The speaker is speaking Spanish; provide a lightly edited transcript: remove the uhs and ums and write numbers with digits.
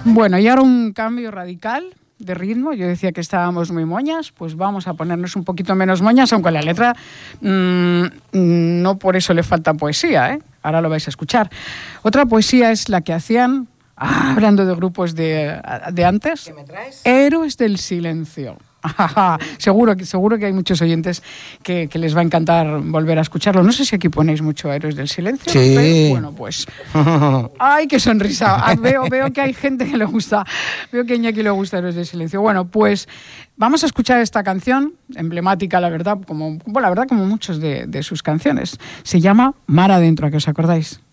Bueno, y ahora un cambio radical de ritmo. Yo decía que estábamos muy moñas, pues vamos a ponernos un poquito menos moñas, aunque la letra no por eso le falta poesía, ¿eh? Ahora lo vais a escuchar. Otra poesía es la que hacían, hablando de grupos de antes, ¿Qué me traes? Héroes del Silencio. Seguro que hay muchos oyentes que les va a encantar volver a escucharlo. No sé si aquí ponéis mucho Héroes del Silencio. Sí. Pero, bueno, pues... ¡Ay, qué sonrisa! Veo que hay gente que le gusta. Veo que a Iñaki le gusta Héroes del Silencio. Bueno, pues vamos a escuchar esta canción, emblemática, la verdad, como muchas de sus canciones. Se llama Mar Adentro, ¿a que os acordáis?